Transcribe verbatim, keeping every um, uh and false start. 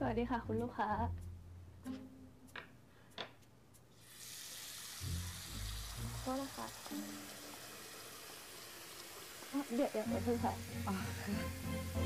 วัสดีค่ะคุณลูกค้าโทษนะคะอ๋อเดี๋ยวเดี๋ยวเดี๋ยวเพิ่งค่ะอ๋อ